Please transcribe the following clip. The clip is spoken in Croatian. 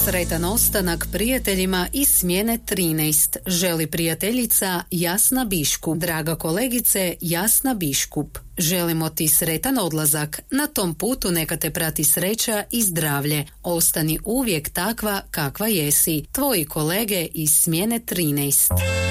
Sretan ostanak prijateljima iz smjene 13. Želi prijateljica Jasna Biškup. Draga kolegice Jasna Biškup, želimo ti sretan odlazak. Na tom putu neka te prati sreća i zdravlje. Ostani uvijek takva kakva jesi. Tvoji kolege iz smjene 13.